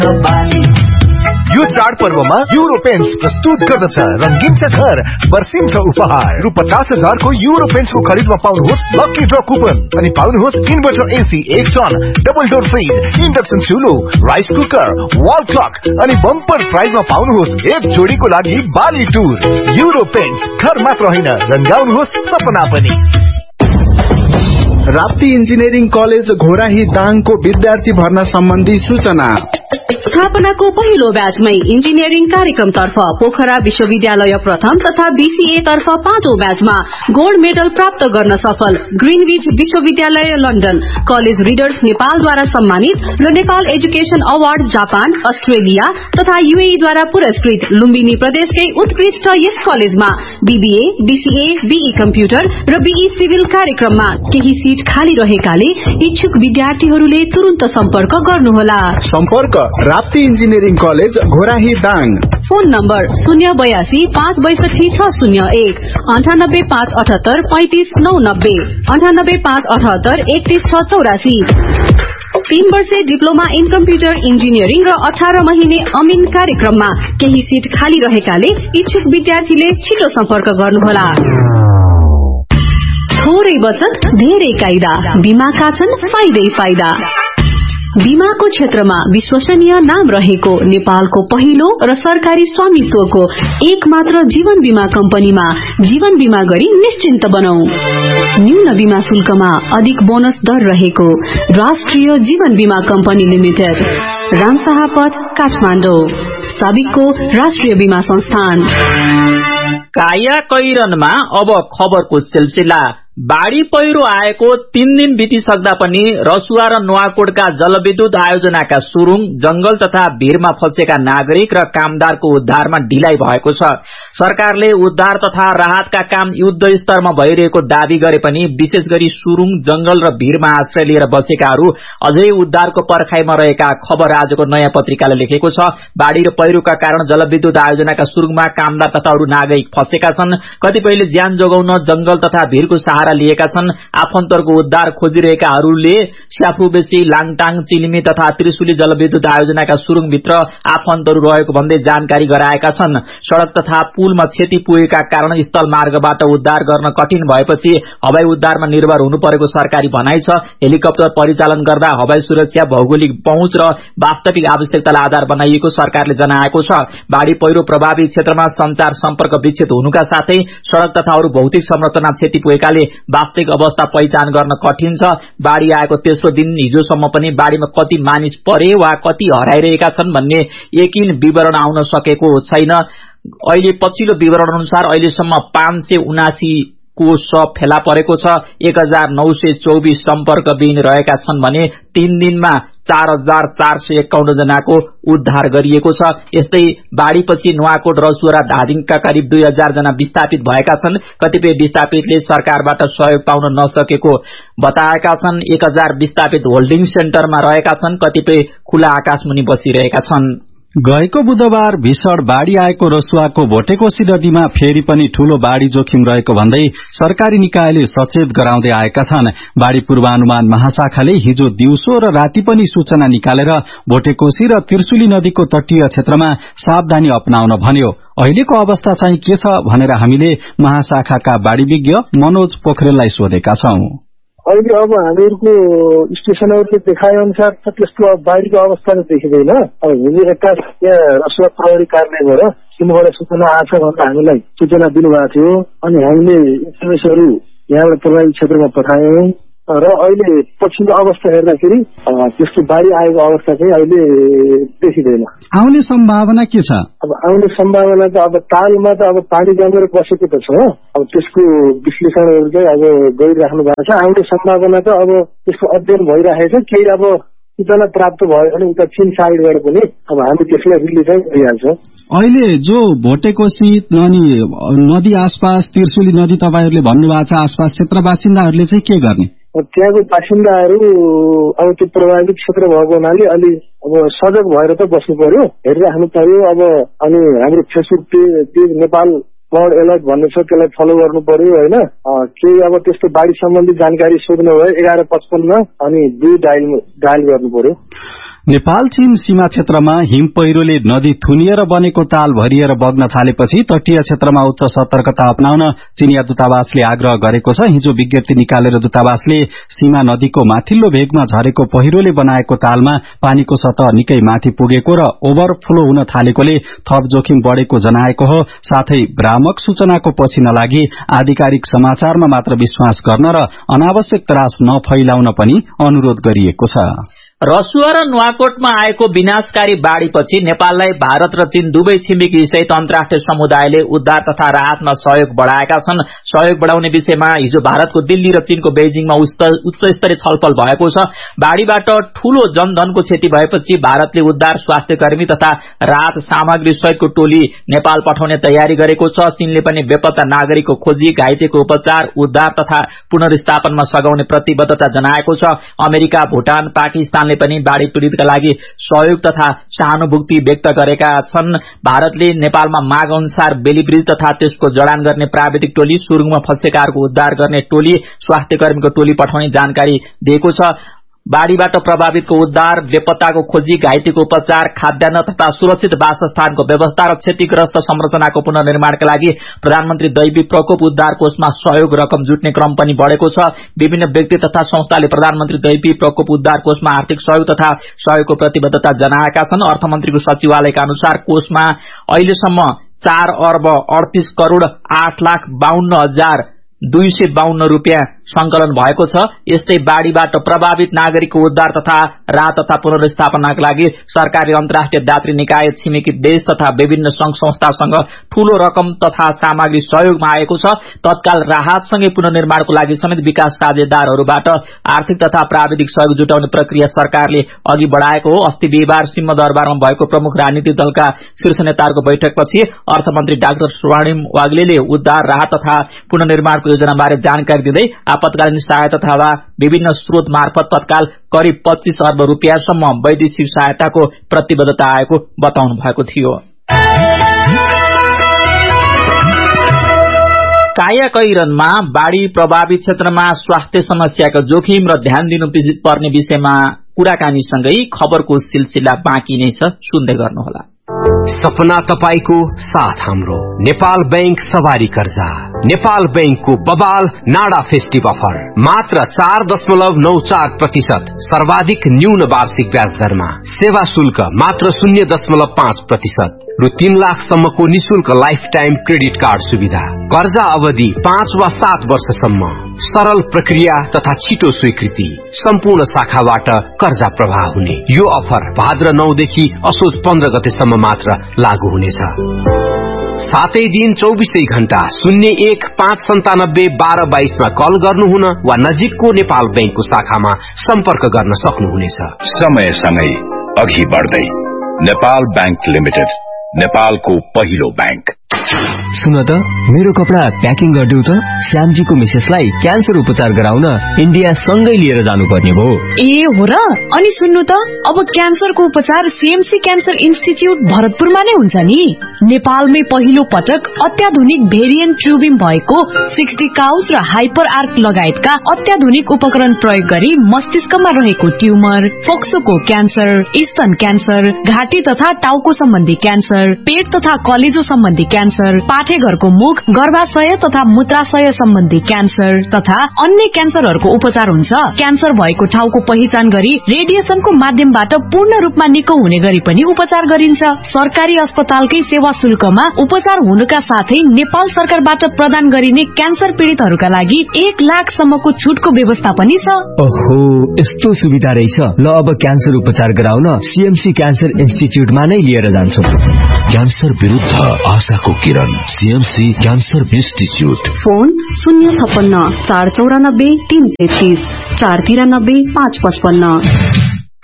यो चाडपर्वमा euro paints प्रस्तुत गर्दछ रंगीन छ घर वर्षिन्छ उपहार रु 50,000 को युरो पेन्ट्स को खरिदमा पाउनुहोस् लकी ड्र कुपन अनि पाउनुहोस् inverter AC 1 ton double door fridge induction चुलो rice cooker wall clock अनि बम्पर प्राइजमा पाउनुहोस् एक जोडीको लागि बाली टुर युरो पेन्ट्स घर मात्र होइन रंगाउनुहोस् सपना पनि। राप्ती इन्जिनियरिङ कलेज घोराही दाङको विद्यार्थी भर्ना सम्बन्धी सूचना। स्थापनाको पहिलो ब्याचमै इन्जिनियरिङ कार्यक्रमतर्फ पोखरा विश्वविद्यालय प्रथम तथा बीसीए तर्फ 5औं ब्याचमा गोल्ड मेडल प्राप्त गर्न सफल ग्रीनविच विश्वविद्यालय लन्डन कलेज रिडर्स नेपालद्वारा सम्मानित र Nepal education award Japan Australia तथा यूएईद्वारा पुरस्कृत लुम्बिनी प्रदेशकै उत्कृष्ट यस कलेजमा बीबीए बीसीए बीई कम्प्युटर र बीई सिभिल कार्यक्रममा केही सीट खाली रहेकाले इच्छुक विद्यार्थीहरूले तुरुन्त सम्पर्क गर्नुहोला। सम्पर्क Rapti engineering college Ghorahi Dang. Phone number 082 562 601 98 578 35 990 98 578 31 684। 3 वर्षे डिप्लोमा इन कम्प्युटर इन्जिनियरिङ र 18 महिने अमिन कार्यक्रममा केही सीट खाली रहेकाले इच्छुक विद्यार्थीले छिटो सम्पर्क गर्नुहोला। थोरै बचत धेरै कायदा बीमाका छन् फाइदै फाइदा। बीमाको क्षेत्रमा विश्वसनीय नाम रहेको नेपालको पहिलो र सरकारी स्वामित्वको एक मात्र जीवन बीमा कम्पनीमा जीवन बीमा गरी निश्चिन्त बनौ। न्यून बीमा शुल्कमा अधिक बोनस दर रहेको राष्ट्रिय जीवन बीमा कम्पनी लिमिटेड रामशाहपथ काठमाडौँ साबिकको राष्ट्रिय बीमा संस्थान। काया कैरनमा अब खबरको सिलसिला। बाढ़ी पहिरो आएको 3 दिन बितिसक्दा पनि रसुवा र नुवाकोटका जलविद्युत आयोजनाका सुरुङ जंगल तथा भीरमा फँसेका नागरिक र कामदारको उद्धारमा ढिलाइ भएको छ। सरकारले उद्धार तथा राहतका काम युद्ध स्तरमा भइरहेको दावी गरे पनि विशेष गरी सुरुङ जंगल र भीरमा आश्रय लिएर बसेकाहरू अझै उद्धारको पर्खाइमा रहेका खबर आजको नयाँ पत्रिकाले लेखेको छ। बाढ़ी र पहिरोका कारण जलविद्युत आयोजनाका सुरुङमा कामदार तथा अरू नागरिक फँसेका छन्। कतिपयले ज्यान जोगाउन जंगल तथा भीरको सहारा लिएका छन्। आफन्तहरूको उद्धार खोजिरहेकाहरूले स्याफुबेसी लाङटाङ चिलिमी तथा त्रिशुली जलविद्युत आयोजनाका सुरुङभित्र आफन्तहरू रहेको भन्दै जानकारी गराएका छन्। सड़क तथा पुलमा क्षति पुगेका कारण स्थल मार्गबाट उद्धार गर्न कठिन भएपछि हवाई उद्धारमा निर्भर हुनु परेको सरकारी भनाइ छ। हेलिकप्टर परिचालन गर्दा हवाई सुरक्षा भौगोलिक पहुँच र वास्तविक आवश्यकतालाई आधार बनाइएको सरकारले जनाएको छ। बाढ़ी पहिरो प्रभावित क्षेत्रमा संचार सम्पर्क विच्छेद हुनुका साथै सड़क तथा अरू भौतिक संरचना क्षति पुगेकाले वास्तविक अवस्था पहिचान गर्न कठिन छ। बाढ़ी आएको तेस्रो दिन हिजोसम्म पनि बाढ़ीमा कति मानिस परे वा कति हराइरहेका छन् भन्ने यकिन विवरण आउन सकेको छैन। अहिले पछिल्लो विवरण अनुसार अहिलेसम्म 579 को शव फेला परेको छ। 1924 सम्पर्कविहीन रहेका छन् भने 3 दिनमा 4451 जनाको उद्धार गरिएको छ। यस्तै बाढ़ीपछि नुवाकोट रसुवा र धादिङका करिब 2000 जना विस्थापित भएका छन्। कतिपय विस्थापितले सरकारबाट सहयोग पाउन नसकेको बताएका छन्। 1000 विस्थापित होल्डिङ सेन्टरमा रहेका छन्। कतिपय खुला आकाशमुनि बसिरहेका छन्। गएको बुधबार भीषण बाढ़ी आएको रसुवाको भोटेकोशी नदीमा फेरि पनि ठूलो बाढ़ी जोखिम रहेको भन्दै सरकारी निकायले सचेत गराउँदै आएका छन्। बाढ़ी पूर्वानुमान महाशाखाले हिजो दिउँसो र राति पनि सूचना निकालेर भोटेकोशी र त्रिशुली नदीको तटीय क्षेत्रमा सावधानी अपनाउन भन्यो। अहिलेको अवस्था चाहिँ के छ भनेर हामीले महाशाखाका बाढ़ी विज्ञ मनोज पोखरेललाई सोधेका छौं। अहिले अब हामीहरूको स्टेशनहरूले देखाए अनुसार त त्यस्तो बाढ़ीको अवस्था त देखिँदैन। अब हिजो एक्कास यहाँ रसुवा प्रहरी कार्यालयबाट सिमबाट सूचना आछ भनेर हामीलाई सूचना दिनुभएको थियो अनि हामीले एसएमएसहरू यहाँबाट प्रभावित क्षेत्रमा पठायौं र अहिले पछिल्लो अवस्था हेर्दाखेरि त्यस्तो बाढ़ी आएको अवस्था चाहिँ अहिले देखिँदैन। आउने सम्भावना के छ? अब आउने सम्भावना त अब तालमा त अब पानी जमेर बसेको त छ। अब त्यसको विश्लेषणहरू चाहिँ अब गरिराख्नु भएको छ। आउने सम्भावना त अब त्यसको अध्ययन भइरहेको छ। केही अब सूचना प्राप्त भयो भने उता चीन साइडबाट पनि अब हामी त्यसलाई रिलिज गरिहाल्छौँ। अहिले जो भोटेकोशी नदी आसपास त्रिशुली नदी तपाईहरूले भन्नुभएको छ आसपास क्षेत्र बासिन्दाहरूले चाहिँ के गर्ने? त्यहाँको बासिन्दाहरू अब त्यो प्रभावित क्षेत्र भएको हुनाले अलि अब सजग भएर त बस्नु पर्यो, हेरिराख्नु पर्यो। अब अनि हाम्रो Facebook page Nepal flood alert भन्ने छ, त्यसलाई फलो गर्नु पर्यो होइन। केही अब त्यस्तो बाढ़ी सम्बन्धी जानकारी सोध्नु भयो 1155 अनि 2 डायल गर्नु पर्यो। नेपाल चीन सीमा क्षेत्रमा हिम पहिरोले नदी थुनिएर बनेको ताल भरिएर बग्न थालेपछि तटीय क्षेत्रमा उच्च सतर्कता अपनाउन चीनिया दूतावासले आग्रह गरेको छ। हिजो विज्ञप्ति निकालेर दूतावासले सीमा नदीको माथिल्लो भेगमा झरेको पहिरोले बनाएको तालमा पानीको सतह निकै माथि पुगेको र ओभरफ्लो हुन थालेकोले थप जोखिम बढ़ेको जनाएको हो। साथै भ्रामक सूचनाको पछि नलागी आधिकारिक समाचारमा मात्र विश्वास गर्न र अनावश्यक त्रास नफैलाउन पनि अनुरोध गरिएको छ। रसुवा र नुवाकोटमा आएको विनाशकारी बाढ़ीपछि नेपाललाई भारत र चीन दुवै छिमेकी सहित अन्तर्राष्ट्रिय समुदायले उद्धार तथा राहतमा सहयोग बढ़ाएका छन्। सहयोग बढ़ाउने विषयमा हिजो भारतको दिल्ली र चीनको बेजिङमा उच्च स्तरीय छलफल भएको छ। बाढ़ीबाट ठूलो जनधनको क्षति भएपछि भारतले उद्धार स्वास्थ्य कर्मी तथा राहत सामग्री सहितको टोली नेपाल पठाउने तयारी गरेको छ। चीनले पनि बेपत्ता नागरिकको खोजी, घाइतेको उपचार, उद्धार तथा पुनर्स्थापनमा सघाउने प्रतिबद्धता जनाएको छ। अमेरिका, भूटान, पाकिस्तान पनि बाढ़ी पीड़ितका लागि सहयोग तथा सहानुभूति व्यक्त गरेका छन्। भारतले नेपालमा माग अनुसार बेलीब्रिज तथा त्यसको जडान गर्ने प्राविधिक टोली, सुरुङमा फँसेकाहरूको उद्धार गर्ने टोली, स्वास्थ्य कर्मीको टोली पठाउने जानकारी दिएको छ। बाढ़ीबाट प्रभावितको उद्धार, बेपत्ताको खोजी, घाइतेको उपचार, खाद्यान्न तथा सुरक्षित वासस्थानको व्यवस्था र क्षतिग्रस्त संरचनाको पुनर्निर्माणका लागि प्रधानमन्त्री दैवी प्रकोप उद्धार कोषमा सहयोग रकम जुट्ने क्रम पनि बढ़ेको छ। विभिन्न व्यक्ति तथा संस्थाले प्रधानमन्त्री दैवी प्रकोप उद्धार कोषमा आर्थिक सहयोग तथा सहयोगको प्रतिबद्धता जनाएका छन्। अर्थमन्त्रीको सचिवालयका अनुसार कोषमा अहिलेसम्म 4 अर्ब 38 करोड़ 8,52,252 रूपियाँ संकलन भएको छ। यस्तै बाढ़ीबाट प्रभावित नागरिकको उद्धार तथा राहत तथा पुनर्स्थापनाका लागि सरकारले अन्तर्राष्ट्रिय दात्री निकाय, छिमेकी देश तथा विभिन्न संघ संस्थासँग ठूलो रकम तथा सामग्री सहयोगमा आएको छ। तत्काल राहतसँगै पुनर्निर्माणको लागि समेत विकास साझेदारहरूबाट आर्थिक तथा प्राविधिक सहयोग जुटाउने प्रक्रिया सरकारले अघि बढ़ाएको हो। अस्ति बिहीबार सिंहदरबारमा भएको प्रमुख राजनीतिक दलका शीर्ष नेताहरूको बैठकपछि अर्थमन्त्री डाक्टर स्वर्णिम वाग्लेले उद्धार, राहत तथा पुनर्निर्माणको योजनाबारे जानकारी दिँदै आपतकालीन सहायता तथा विभिन्न स्रोत मार्फत तत्काल करिब 25 अर्ब रूपियाँसम्म वैदेशिक सहायताको प्रतिबद्धता आएको बताउनु भएको थियो। कायाकैरनमा बाढ़ी प्रभावित क्षेत्रमा स्वास्थ्य समस्याको जोखिम र ध्यान दिनु पर्ने विषयमा कुराकानीसँगै खबरको सिलसिला बाँकी नै छ, सुन्दै गर्नुहोला। सपना तपाईको साथ हाम्रो नेपाल बैंक सवारी कर्जा। नेपाल बैंकको बबाल नाडा फेस्टिभ अफर मात्र 4.94% सर्वाधिक न्यून वार्षिक ब्याज दरमा, सेवा शुल्क मात्र 0.5%, रु 3 लाखसम्मको निशुल्क लाइफ टाइम क्रेडिट कार्ड सुविधा, कर्जा अवधि 5 वा 7 वर्षसम्म, सरल प्रक्रिया तथा छिटो स्वीकृति, सम्पूर्ण शाखाबाट कर्जा प्रवाह हुने। यो अफर भाद्र 9 देखि असोज 15 गतेसम्म मात्र लागू हुनेछ। सातै दिन 24 घण्टा 01 597 1222 मा कल गर्नुहुन वा नजिकको नेपाल बैंकको शाखामा सम्पर्क गर्न सक्नुहुनेछ। समयसँगै अघि बढ्दै नेपाल बैंक लिमिटेड, नेपालको पहिलो बैंक। सुन त, मेरो कपडा प्याकिङ गरिदेऊ त। श्यामजीको मिसेसलाई क्यान्सर उपचार गराउन इन्डिया सँगै लिएर जानुपर्ने भयो। ए हो र? अनि सुन्नु त, अब क्यान्सरको उपचार सीएमसी क्यान्सर इन्स्टिच्युट भरतपुरमा नै हुन्छ नि। नेपालमै पहिलो पटक अत्याधुनिक भेरिएन्ट ट्युबिङ भएको 60 काउस र हाइपर आर्क लगायतका अत्याधुनिक उपकरण प्रयोग गरी मस्तिष्कमा रहेको ट्युमर, फोक्सोको क्यान्सर, स्तन क्यान्सर, घाँटी तथा टाउको सम्बन्धी क्यान्सर, पेट तथा कलेजो सम्बन्धी क्यान्सर, पाठेघरको मुख, गर्भाशय तथा मूत्राशय सम्बन्धी क्यान्सर तथा अन्य क्यान्सरहरूको उपचार हुन्छ। क्यान्सर भएको ठाउँको पहिचान गरी रेडिएसनको माध्यमबाट पूर्ण रूपमा निको हुने गरी पनि उपचार गरिन्छ। सरकारी अस्पतालकै सेवा शुल्कमा उपचार हुनुका साथै नेपाल सरकारबाट प्रदान गरिने क्यान्सर पीड़ितहरूका लागि 1 लाखसम्मको छुटको व्यवस्था पनि छ। ओहो, यस्तो सुविधा रहेछ। ल, अब क्यान्सर उपचार गराउन सीएमसी क्यान्सर इन्स्टिच्युटमा नै लिएर जान्छु। क्यान्सर विरुद्ध आशाको किरण, सीएमसी क्यान्सर इन्स्टिच्युट। फोन 056 494 333 493 555।